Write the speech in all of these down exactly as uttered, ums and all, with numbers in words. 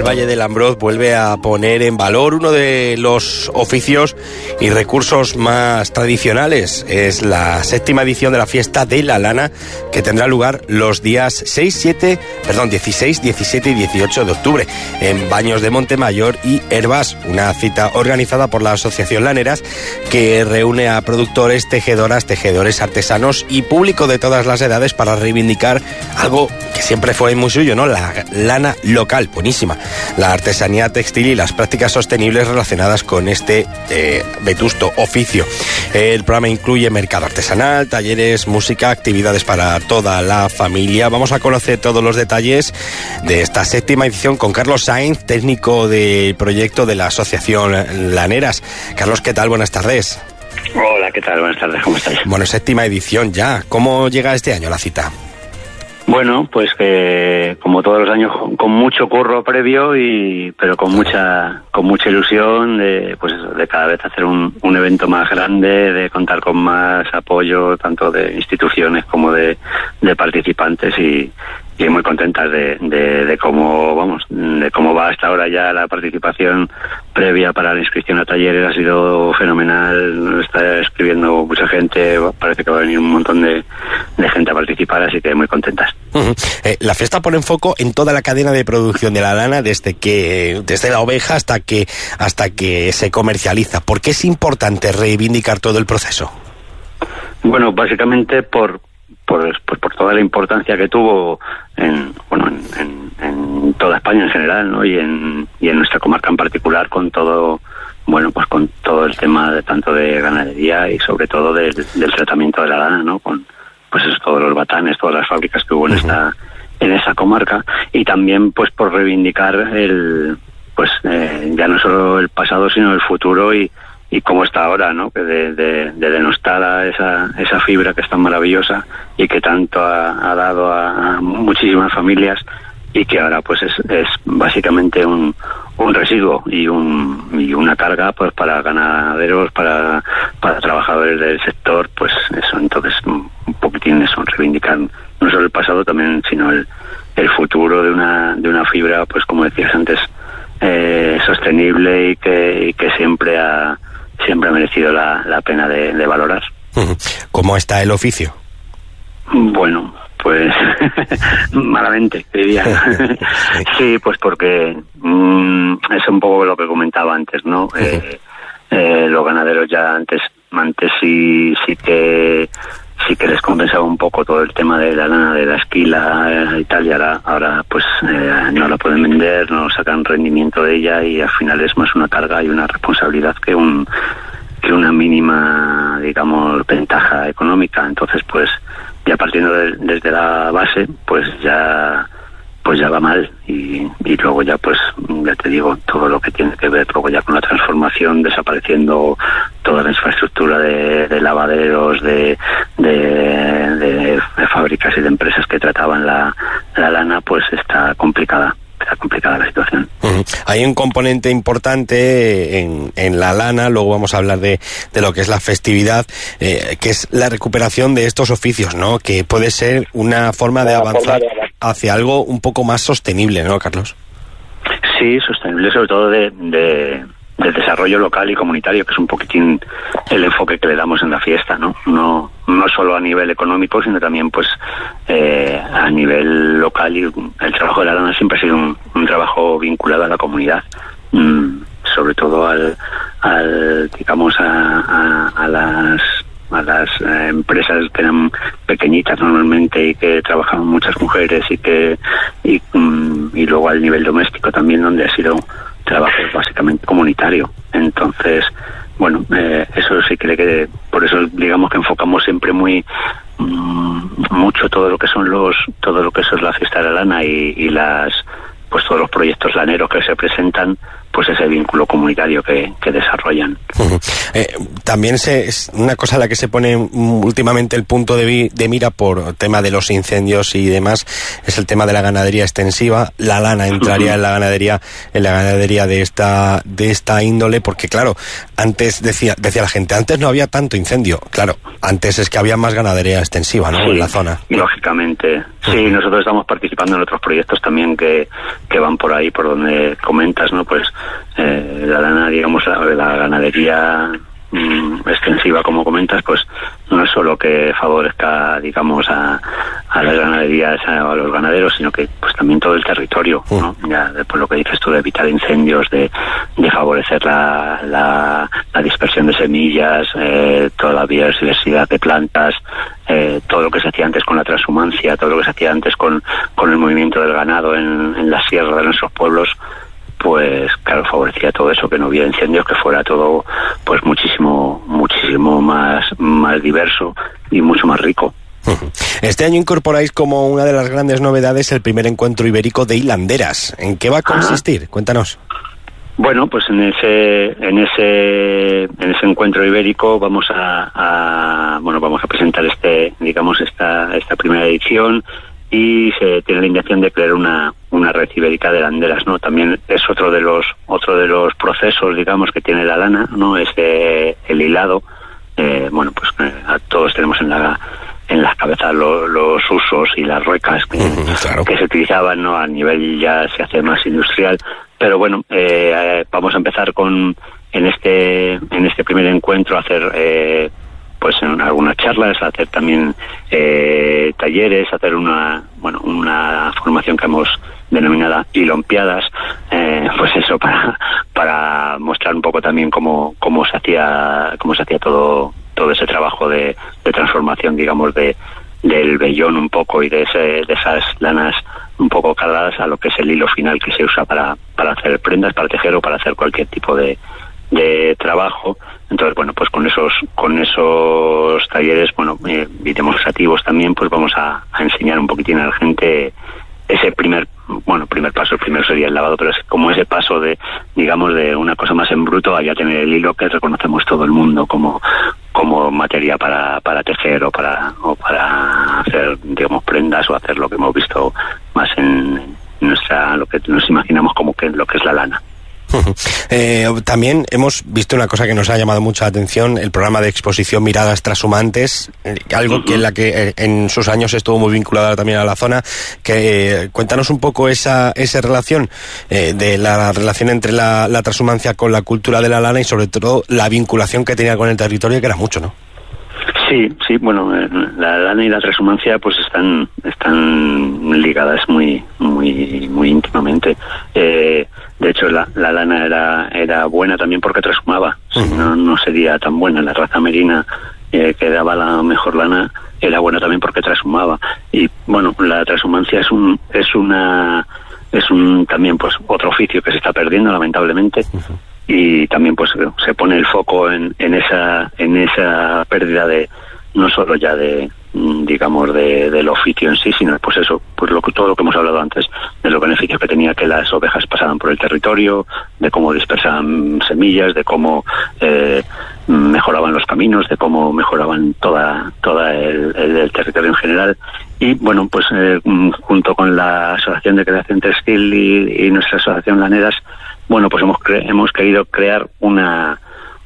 Valle del Ambroz vuelve a poner en valor uno de los oficios y recursos más tradicionales. Es la séptima edición de la Fiesta de la Lana, que tendrá lugar los días seis, siete, perdón, dieciséis, diecisiete y dieciocho de octubre en Baños de Montemayor y Hervás, una cita organizada por la Asociación Laneras que reúne a productores, tejedoras, tejedores, artesanos y público de todas las edades para reivindicar algo que siempre fue muy suyo, ¿no? La lana local, buenísima. La artesanía textil y las prácticas sostenibles relacionadas con este eh, vetusto oficio. El programa incluye mercado artesanal, talleres, música, actividades para toda la familia. Vamos a conocer todos los detalles de esta séptima edición con Carlos Sainz, técnico del proyecto de la Asociación Laneras. Carlos, ¿qué tal? Buenas tardes. Hola, ¿qué tal? Buenas tardes, ¿cómo estáis? Bueno, séptima edición ya. ¿Cómo llega este año la cita? Bueno, pues que como todos los años con mucho curro previo y pero con mucha con mucha ilusión de pues eso, de cada vez hacer un, un evento más grande, de contar con más apoyo tanto de instituciones como de, de participantes y y muy contentas de, de, de cómo vamos de cómo va hasta ahora ya la participación previa para la inscripción a talleres. Ha sido fenomenal, está escribiendo mucha gente, parece que va a venir un montón de, de gente a participar, así que muy contentas. Uh-huh. Eh, la fiesta pone en foco en toda la cadena de producción de la lana, desde que desde la oveja hasta que hasta que se comercializa. ¿Por qué es importante reivindicar todo el proceso? Bueno, básicamente por Por, pues por toda la importancia que tuvo en bueno en, en, en toda España en general, ¿no? y en y en nuestra comarca en particular, con todo bueno pues con todo el tema de tanto de ganadería y sobre todo del, del tratamiento de la lana, ¿no? Con pues eso, todos los batanes, todas las fábricas que hubo en esta en esa comarca, y también pues por reivindicar el pues eh, ya no solo el pasado sino el futuro y y cómo está ahora, ¿no? Que de, de, de denostada esa esa fibra que es tan maravillosa y que tanto ha, ha dado a, a muchísimas familias, y que ahora pues es, es básicamente un un residuo y un y una carga pues para ganaderos, para para trabajadores del sector, pues eso. Entonces un poquitín eso, reivindicar no solo el pasado también, sino el el futuro de una de una fibra, pues como decías antes, eh, sostenible y que y que siempre ha siempre ha merecido la, la pena de, de valorar. ¿Cómo está el oficio? Bueno, pues malamente, diría. Sí, pues porque mmm, es un poco lo que comentaba antes, ¿no? Uh-huh. eh, eh, los ganaderos ya antes antes sí sí que sí que les compensaba un poco todo el tema de la lana de la esquila eh, y tal, y ahora, ahora pues eh, no la pueden vender, no sacan rendimiento de ella, y al final es más una carga y una responsabilidad que un que una mínima, digamos, ventaja económica. Entonces pues ya partiendo de, desde la base pues ya pues ya va mal, y, y luego ya pues ya te digo todo lo que tiene que ver luego ya con la transformación, desapareciendo toda la infraestructura de, de lavaderos, de, de, de, de fábricas y de empresas que trataban la, la lana, pues está complicada. Está complicada la situación. Uh-huh. Hay un componente importante en, en la lana, luego vamos a hablar de, de lo que es la festividad, eh, que es la recuperación de estos oficios, ¿no? Que puede ser una forma de avanzar hacia algo un poco más sostenible, ¿no, Carlos? Sí, sostenible sobre todo de, de del desarrollo local y comunitario, que es un poquitín el enfoque que le damos en la fiesta, ¿no? No no solo a nivel económico, sino también pues eh, a nivel local, y el trabajo de la lana siempre ha sido un, un trabajo vinculado a la comunidad, mm, sobre todo al, al digamos a, a, a las a las eh, empresas que eran pequeñitas normalmente y que trabajaban muchas mujeres, y que y, mm, y luego al nivel doméstico también, donde ha sido trabajo básicamente comunitario. Entonces bueno, eh, eso sí creo que por eso digamos que enfocamos siempre muy mmm, mucho todo lo que son los todo lo que eso es la fiesta de la lana y, y las pues todos los proyectos laneros que se presentan, pues ese vínculo comunitario que, que desarrollan. Uh-huh. Eh, también se, es una cosa a la que se pone últimamente el punto de, vi, de mira por tema de los incendios y demás, es el tema de la ganadería extensiva. La lana entraría uh-huh. en la ganadería en la ganadería de esta de esta índole, porque claro, antes decía decía la gente, antes no había tanto incendio. Claro, antes es que había más ganadería extensiva, ¿no? Sí, en la zona. Lógicamente. Sí, uh-huh. Nosotros estamos participando en otros proyectos también que, que que van por ahí, por donde comentas, ¿no? Pues eh, la lana, digamos, la, la ganadería mm, extensiva, como comentas, pues no es solo que favorezca, digamos, a, a las ganaderías, a, a los ganaderos, sino que pues también todo el territorio, ¿no? Ya después lo que dices tú de evitar incendios, de, de favorecer la, la, la dispersión de semillas, eh, toda la biodiversidad de plantas, eh, todo lo que se hacía antes con la transhumancia, todo lo que se hacía antes con, con el movimiento del ganado en, en la sierra de nuestros pueblos, pues claro, favorecía todo eso, que no hubiera incendios, que fuera todo pues muchísimo muchísimo más más diverso y mucho más rico. Este año incorporáis como una de las grandes novedades el primer encuentro ibérico de hilanderas. ¿En qué va a consistir? Ajá. Cuéntanos. Bueno, pues en ese en ese en ese encuentro ibérico vamos a, a bueno vamos a presentar este digamos esta esta primera edición, y se tiene la intención de crear una una red ibérica de landeras, ¿no? También es otro de los otro de los procesos, digamos, que tiene la lana, ¿no? Es eh, el hilado. Eh, bueno, pues eh, todos tenemos en la en las cabezas lo, los usos y las ruecas que, claro. que se utilizaban, ¿no? A nivel ya se hace más industrial, pero bueno, eh, vamos a empezar con en este en este primer encuentro a hacer eh, pues en algunas charlas, hacer también eh, talleres, hacer una bueno una formación que hemos denominada hilompiadas, eh, pues eso para para mostrar un poco también cómo cómo se hacía cómo se hacía todo todo ese trabajo de, de transformación, digamos, de del vellón un poco y de ese, de esas lanas un poco cargadas a lo que es el hilo final que se usa para para hacer prendas, para tejer o para hacer cualquier tipo de de trabajo. Entonces, bueno, pues con esos con esos talleres, bueno, eh, y demostrativos también, pues vamos a, a enseñar un poquitín a la gente ese primer, bueno, primer paso. El primero sería el lavado, pero es como ese paso de, digamos, de una cosa más en bruto a ya tener el hilo que reconocemos todo el mundo como como materia para para tejer o para o para hacer, digamos, prendas o hacer lo que hemos visto más en nuestra, lo que nos imaginamos como que lo que es la lana. Eh, también hemos visto una cosa que nos ha llamado mucha atención, el programa de exposición Miradas Trashumantes, eh, algo uh-huh. que en la que eh, en sus años estuvo muy vinculada también a la zona. Que eh, cuéntanos un poco esa esa relación eh, de la relación entre la, la transhumancia con la cultura de la lana y sobre todo la vinculación que tenía con el territorio, que era mucho, ¿no? Sí, sí, bueno, la lana y la transhumancia pues están están ligadas muy muy muy íntimamente. Eh, de hecho, la, la lana era era buena también porque trashumaba. Uh-huh. Si no, no sería tan buena. La raza merina eh, que daba la mejor lana era buena también porque trashumaba. Y bueno, la transhumancia es un es una es un también pues otro oficio que se está perdiendo lamentablemente. Uh-huh. Y también pues se pone el foco en, en esa en esa pérdida de no solo ya de digamos de del oficio en sí, sino pues eso, pues lo todo lo que hemos hablado antes, de los beneficios que tenía que las ovejas pasaban por el territorio, de cómo dispersaban semillas, de cómo eh, mejoraban los caminos, de cómo mejoraban toda toda el, el, el territorio en general. Y bueno, pues eh, junto con la Asociación de Creación Textil y, y nuestra Asociación Laneras, bueno, pues hemos cre- hemos querido crear una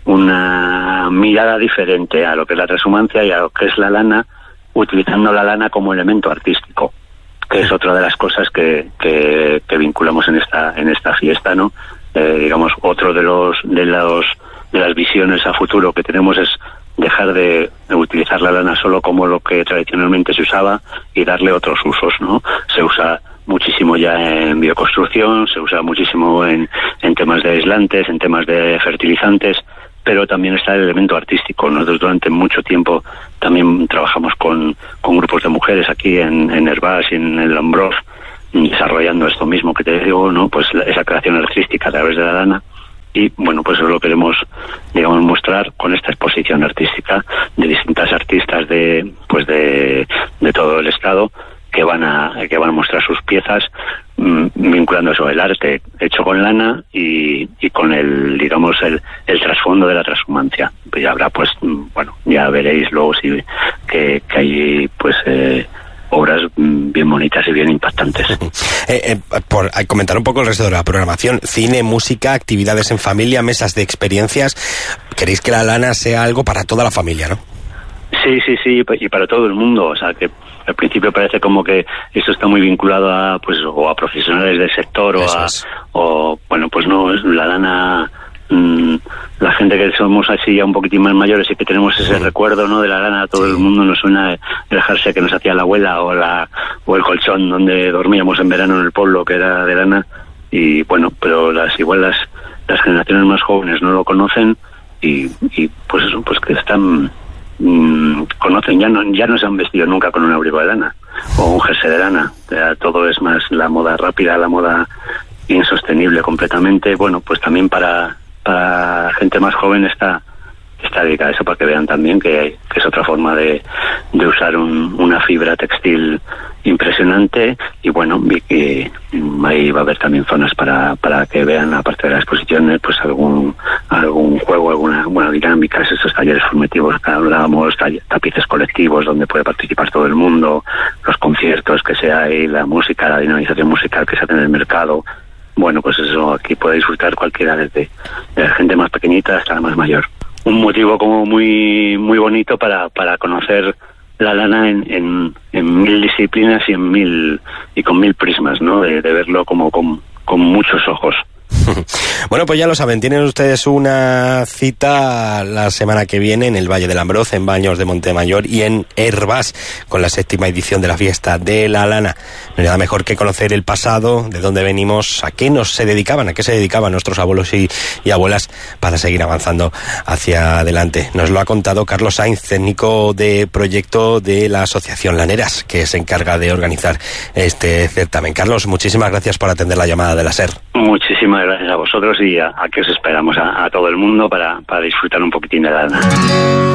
una mirada diferente a lo que es la transhumancia y a lo que es la lana, utilizando la lana como elemento artístico, que es otra de las cosas que, que, que vinculamos en esta en esta fiesta, ¿no? Eh, digamos, otro de los de los de las visiones a futuro que tenemos es dejar de, de utilizar la lana solo como lo que tradicionalmente se usaba y darle otros usos, ¿no? Se usa muchísimo ya en bioconstrucción, se usa muchísimo en, en temas de aislantes, en temas de fertilizantes, pero también está el elemento artístico. Nosotros durante mucho tiempo también trabajamos con, con grupos de mujeres aquí en, en Hervás y en el Lombroz, desarrollando esto mismo que te digo, ¿no? Pues la, esa creación artística a través de la lana. Y bueno, pues eso lo queremos, digamos, mostrar con esta exposición artística de distintas artistas de pues de, de todo el estado, que van a que van a mostrar sus piezas mmm, vinculando eso, el arte hecho con lana y, y con el, digamos, el, el trasfondo de la transhumancia. Pues ya habrá, pues, bueno, ya veréis luego si que, que hay, pues, eh, obras bien bonitas y bien impactantes. eh, eh, por eh, comentar un poco el resto de la programación: cine, música, actividades en familia, mesas de experiencias. Queréis que la lana sea algo para toda la familia, ¿no? Sí, sí, sí, y para todo el mundo. O sea, que al principio parece como que esto está muy vinculado a, pues, o a profesionales del sector o a, o bueno, pues no, es la lana. Mmm, la gente que somos así ya un poquitín más mayores y que tenemos ese sí. recuerdo, ¿no? De la lana, todo sí. el mundo nos suena el jersey que nos hacía la abuela o la o el colchón donde dormíamos en verano en el pueblo que era de lana. Y bueno, pero las igual las, las generaciones más jóvenes no lo conocen y, y pues eso, pues que están mmm, conocen, ya no ya no se han vestido nunca con un abrigo de lana o un jersey de lana. O sea, todo es más la moda rápida, la moda insostenible completamente. Bueno, pues también para para gente más joven está está dedicada a eso, para que vean también que, que es otra forma de, de usar un, una fibra textil impresionante. Y bueno, vi que ahí va a haber también zonas para para que vean, aparte de las exposiciones, pues algún algún juego, alguna buena dinámica, esos talleres formativos que hablábamos, tapices colectivos donde puede participar todo el mundo, los conciertos que se hay, la música, la dinamización musical que se hace en el mercado. Bueno, pues eso, aquí puede disfrutar cualquiera, desde la gente más pequeñita hasta la más mayor. Un motivo como muy muy bonito para para conocer la lana en, en, en mil disciplinas y en mil y con mil prismas, ¿no? De, de verlo como con, con muchos ojos. Bueno, pues ya lo saben, tienen ustedes una cita la semana que viene en el Valle del Ambroz, en Baños de Montemayor y en Hervás, con la séptima edición de la fiesta de la lana. No hay nada mejor que conocer el pasado, de dónde venimos, a qué nos se dedicaban, a qué se dedicaban nuestros abuelos y, y abuelas para seguir avanzando hacia adelante. Nos lo ha contado Carlos Sainz, técnico de proyecto de la Asociación Laneras, que se encarga de organizar este certamen. Carlos, muchísimas gracias por atender la llamada de la SER. Muchísimas gracias a vosotros y a, a que os esperamos a, a todo el mundo para, para disfrutar un poquitín de la lana.